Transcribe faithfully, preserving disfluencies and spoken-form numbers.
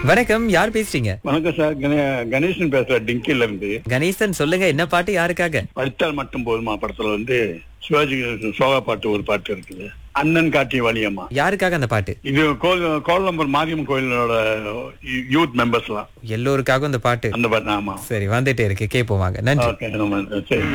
வணக்கம், யார் பேசுறீங்க? வணக்கம் சார். கணே- கணேசன் பேசுறேன் டிங்கில இருந்து. கணேசன், சொல்லுங்க, என்ன பாட்டு யாருக்காக? படித்தால் மட்டும் போதுமா படத்துல வந்து சிவாஜி கணேசன் சோகா பாட்டு ஒரு பாட்டு இருக்குது, அண்ணன் காட்டிய வழியம்மா. யாருக்காக அந்த பாட்டு? இது கோல் கோலம்பூர் மாரியம்மன் கோயிலோட யூத் மெம்பர்ஸ்லாம் எல்லோருக்காகவும் இந்த பாட்டு. அந்த பாட்டு. ஆமா. சரி, வந்துட்டே இருக்கு, கேட்போம் வாங்க. நன்றி. ஓகே, சரி.